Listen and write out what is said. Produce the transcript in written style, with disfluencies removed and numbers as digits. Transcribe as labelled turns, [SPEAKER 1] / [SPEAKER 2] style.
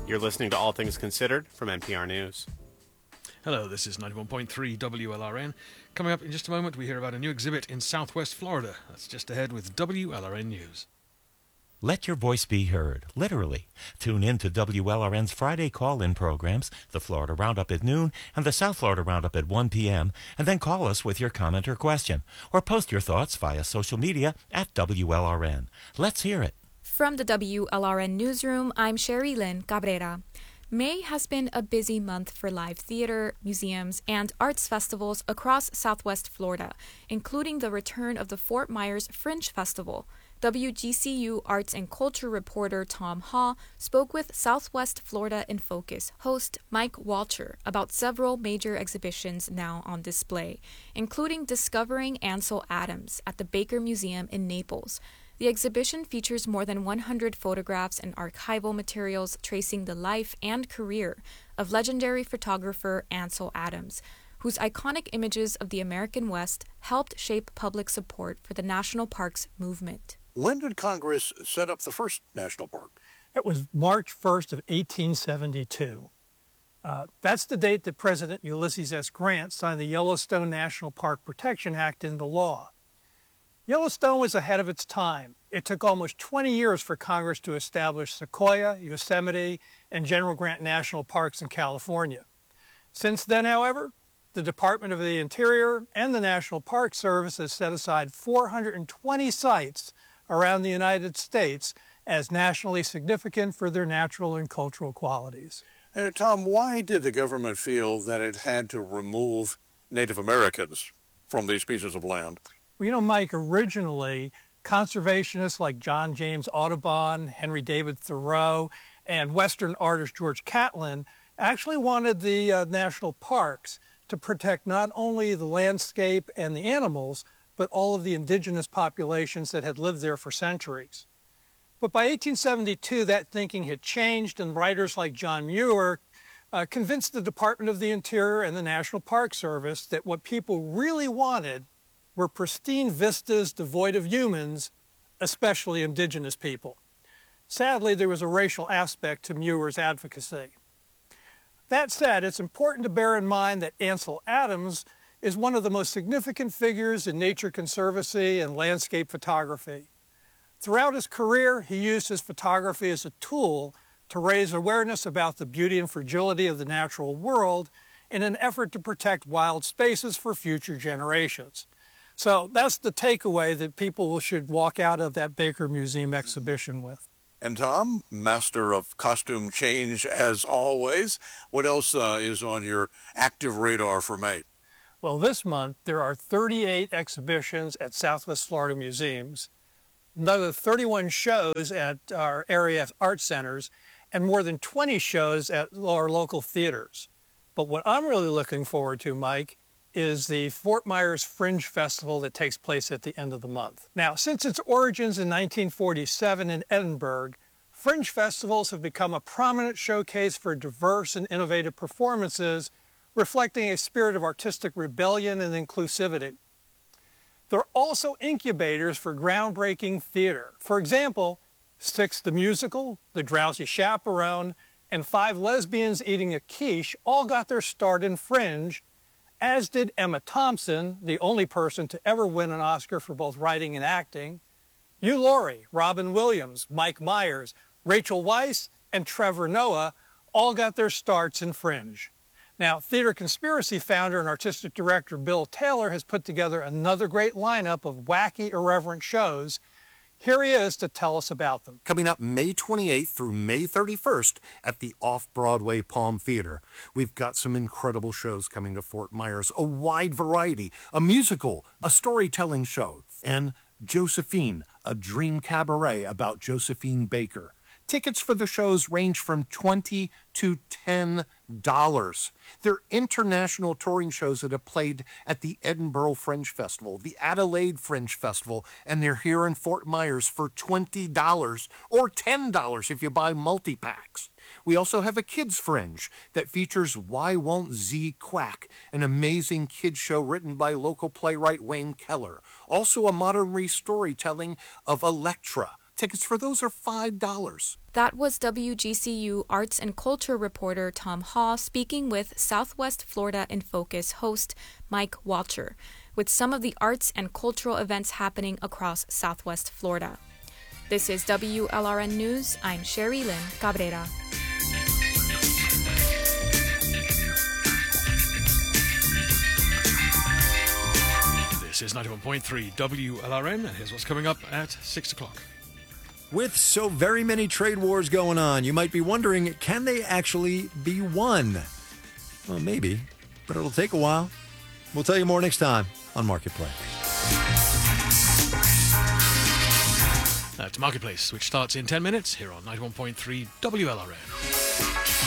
[SPEAKER 1] You're listening to All Things Considered from NPR News.
[SPEAKER 2] Hello, this is 91.3 WLRN. Coming up in just a moment, we hear about a new exhibit in Southwest Florida. That's just ahead with WLRN News.
[SPEAKER 3] Let your voice be heard, literally. Tune in to WLRN's Friday call-in programs, the Florida Roundup at noon and the South Florida Roundup at 1 p.m., and then call us with your comment or question, or post your thoughts via social media at WLRN. Let's hear it.
[SPEAKER 4] From the WLRN Newsroom, I'm Sherry Lynn Cabrera. May has been a busy month for live theater, museums, and arts festivals across Southwest Florida, including the return of the Fort Myers Fringe Festival. WGCU Arts and Culture reporter Tom Haw spoke with Southwest Florida in Focus host Mike Walcher about several major exhibitions now on display, including Discovering Ansel Adams at the Baker Museum in Naples. The exhibition features more than 100 photographs and archival materials tracing the life and career of legendary photographer Ansel Adams, whose iconic images of the American West helped shape public support for the national parks movement.
[SPEAKER 5] When did Congress set up the first national park?
[SPEAKER 6] It was March 1st of 1872. That's the date that President Ulysses S. Grant signed the Yellowstone National Park Protection Act into law. Yellowstone was ahead of its time. It took almost 20 years for Congress to establish Sequoia, Yosemite, and General Grant National Parks in California. Since then, however, the Department of the Interior and the National Park Service has set aside 420 sites around the United States as nationally significant for their natural and cultural qualities.
[SPEAKER 5] Tom, why did the government feel that it had to remove Native Americans from these pieces of land?
[SPEAKER 6] Well, you know, Mike, originally, conservationists like John James Audubon, Henry David Thoreau, and Western artist George Catlin actually wanted the national parks to protect not only the landscape and the animals, but all of the indigenous populations that had lived there for centuries. But by 1872, that thinking had changed, and writers like John Muir convinced the Department of the Interior and the National Park Service that what people really wanted were pristine vistas devoid of humans, especially indigenous people. Sadly, there was a racial aspect to Muir's advocacy. That said, it's important to bear in mind that Ansel Adams is one of the most significant figures in nature conservancy and landscape photography. Throughout his career, he used his photography as a tool to raise awareness about the beauty and fragility of the natural world in an effort to protect wild spaces for future generations. So that's the takeaway that people should walk out of that Baker Museum exhibition with.
[SPEAKER 5] And Tom, master of costume change as always, what else is on your active radar for May?
[SPEAKER 6] Well, this month there are 38 exhibitions at Southwest Florida Museums, another 31 shows at our area art centers, and more than 20 shows at our local theaters. But what I'm really looking forward to, Mike, is the Fort Myers Fringe Festival that takes place at the end of the month. Now, since its origins in 1947 in Edinburgh, Fringe festivals have become a prominent showcase for diverse and innovative performances, reflecting a spirit of artistic rebellion and inclusivity. They're also incubators for groundbreaking theater. For example, Six the Musical, The Drowsy Chaperone, and Five Lesbians Eating a Quiche all got their start in Fringe, as did Emma Thompson, the only person to ever win an Oscar for both writing and acting, Hugh Laurie, Robin Williams, Mike Myers, Rachel Weisz, and Trevor Noah all got their starts in Fringe. Now, Theater Conspiracy founder and artistic director Bill Taylor has put together another great lineup of wacky, irreverent shows. Here he is to tell us about them.
[SPEAKER 7] Coming up May 28th through May 31st at the Off-Broadway Palm Theater. We've got some incredible shows coming to Fort Myers, a wide variety, a musical, a storytelling show, and Josephine, a dream cabaret about Josephine Baker. Tickets for the shows range from $20 to $10. They're international touring shows that have played at the Edinburgh Fringe Festival, the Adelaide Fringe Festival, and they're here in Fort Myers for $20 or $10 if you buy multi-packs. We also have a kids' fringe that features Why Won't Z Quack, an amazing kids show written by local playwright Wayne Keller. Also a modern restorytelling of Elektra. Tickets for those are $5.
[SPEAKER 4] That was WGCU arts and culture reporter Tom Haw speaking with Southwest Florida in Focus host Mike Walcher with some of the arts and cultural events happening across Southwest Florida. This is WLRN News. I'm Sherry Lynn Cabrera.
[SPEAKER 2] This is 91.3 WLRN, and here's what's coming up at 6 o'clock.
[SPEAKER 8] With so very many trade wars going on, you might be wondering, can they actually be won? Well, maybe, but it'll take a while. We'll tell you more next time on Marketplace.
[SPEAKER 2] That's Marketplace, which starts in 10 minutes here on 91.3 WLRN.